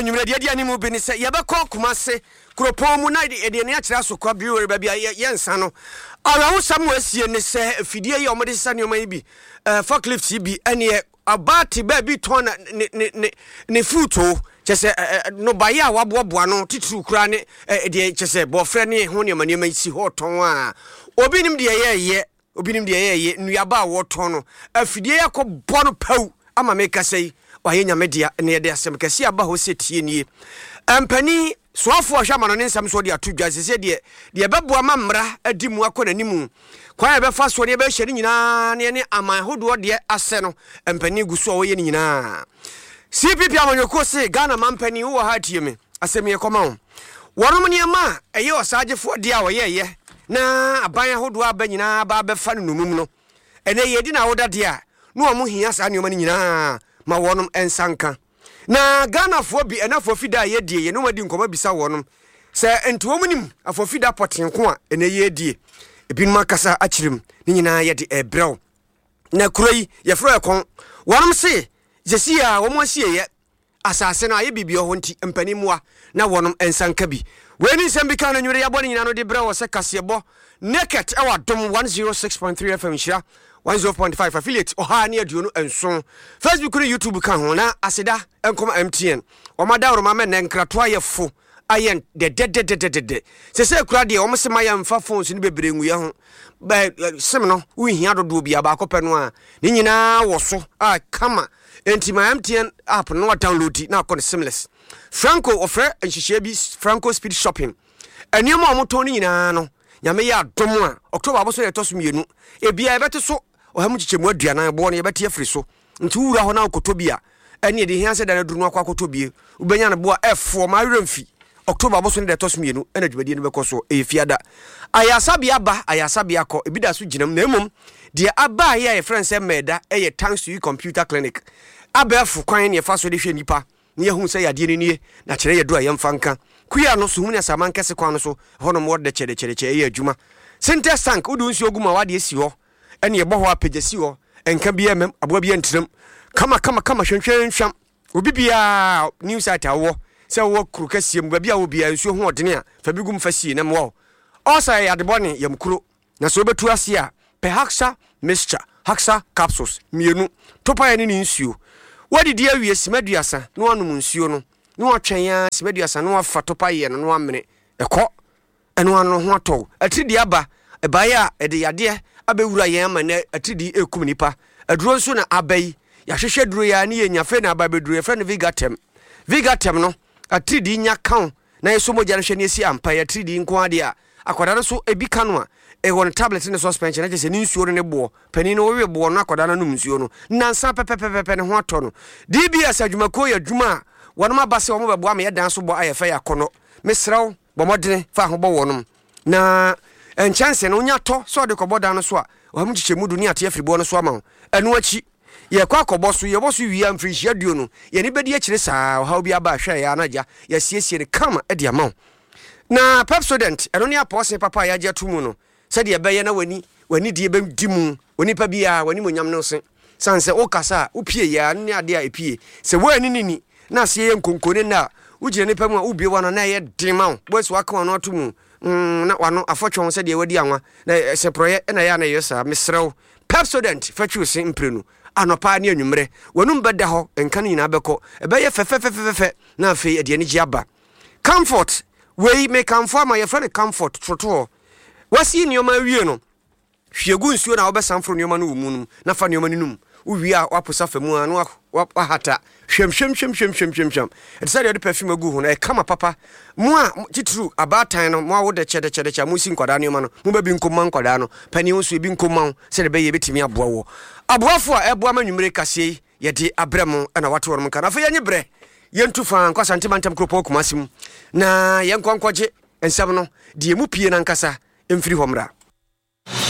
Nyumre dia ni mu bi ni se ye be ko Kumase kuropon mu na de ne akira so kwa biwe ba bia ye nsa no ara wo samu asie ne se fidie ye omode sa ne oman bi forklift bi ene abati ba bi ton ne fruto chese no ba ya waboboa no titru kura ne de chese bofre ne ho ne mane ma si ho ton a obi nim de ye nuaba wo ton no afidie yakobɔ no pau ama meka sei waye nyamedia ne de asem kase aba ho setie nie ampani soafo ahwa no ne nsam so de atodwa sese de beboa mamra adi mu akɔ nanimu kwa be fa so ne be hye nyina ne aman hodo de ase no ampani guso wo ye nyina CPP amanyoko se Ghana mampani wo ha tie me asem ye koma wo wonom ne ma eye osagefo de a wo ye na aban hodo aba nyina ba be fa no numum no ene ye di na woda de a no omo hia sa ne oma nyina ma wonom ensanka na Ghana fo bi enafo fida ye die ye no madi nkoma bisa wonom se entuo munim afo fida potenko a ene ye die ebinum akasa achirim ni nyina ye de ebrew na kuroi ye fro ekon wonom se jesia wo mo sie ye asase no aye bibio ho nti mpanimwa na wonom ensanka bi weni sembika na nyure ya bɔ nyina no de brew se kasebo naked ewa dom 106.3 FM shira 105 affiliate oha ne aduo no enso Facebook ne YouTube kan ho na aseda enkoma MTN o mada ro ma men nkrato ayefo ayen de se kura de o mo se maya mfa phones ne bebre ngu ye ho ba sem no wo hia dodo bia ba akopɛ no a ne nyina wo so a kama enti my MTN app no download na akɔ seamless Franco offer enhihye bi Franco Speed Shopping enioma o mo ton nyina no nyame ya dom a October aboso ye toso mienu ebia ebete so ohamu chichemu aduanan bo ne ebete afiri so nti wura ho na okotobia ene de hia se da na duru no akwa akotobie ubenya na bo F4 ma remfi October aboso ne de toso mienu ena dwumadie ne bekoso efiada ayasabia ba ayasabia ko ebida so ginam na emom de aba ya ye friend say meda eye thanks to you computer clinic abafu kwan ne fa so de hwe nipa ne hu say yade ne nie na kire ye do ayem fanka kuya no so hu ne saman kese kwan no so hono mo de chere ye adwuma center sank udu nsi oguma wade esi ho ene ye boho apagesi ho enka bia mem aboa bia ntrem kama hwenhwenhwam obi bia news site awo se wo kru kasiem ba bia wo bia nsu ho odene a fa bigum fasie na mo osa ya de bone yam kuro na so betu ase a pehaxa mixture haxa capsules mienu topa ya ni nsuo wadi dia wie simaduasa no anum nsuo no no atwen ya simaduasa no afa topa ye no amene ekọ eno ano ho atọ atidi aba ebaya ede yade abewura ye ama na atidi ekum nipa aduro nso na abai ya hwehwe duro ya ne yenyafe na aba beduro ye friend Vigatem no atidi nya kan na yeso mo jare hwe ne esi ampa ya atidi nko ade a akoda no so ebi kanu a won tablet ne suspension na je se ni nsuo ne bo pani no we bo no akoda na num nsuo no nansa pepepepe ne ho atọ no DBS adwumako ya adwuma wonom abase wo mo bebo am ye dan so bo ayefa ya kono mesraw bo modene fa ho bo wonom na enchance no nya to so de koboda no so a ohamu chichemu du ni ate afiribo no so ama eno achi ye kwa koboso ye boso wi am free schedule no ye ni bedi akire saa ha obi aba hwe ya anaja ye siesie ne kama e de ama na Pepsodent eno ne apose papa ya je tumu no se de beye na wani de be dimu woni pa bia wani monyam no se sanse o kasa upie ya ne ade a epie se wani ni na se ye nkonkone na ugire ne pamu a ubie wano na ye dima bo so aka wano atumu na wano afotwon se de wadi anwa na se proye na ya na yesa mesrew Pepsodent fatwu se mprenu anopa ne anwumre wanum beda ho enka nyina beko ebeye fefefefefe na afei ade ne giaba comfort we make comfort my friend comfort troto wasi nioma wie no hwegu nsuo na obesanfro nioma no wumunum na fa nioma ninum uwie a waposa famu a no wahata hwem etsa de perfume agu ho na e kama papa mu a titru abatan no mu a wo de chede mu si nkwada nioma no mu ba bi nkomma nkwada no pani nso bi nkomma se de be ye betimi aboa wo aboafo a eboa manwumre kase ye de abrem na wato won kana fa ye nyebre yentu fa nkwa santimantam kropo kumasim na yenkwankwaje ensam no de mu pie na nkasa emfiri homra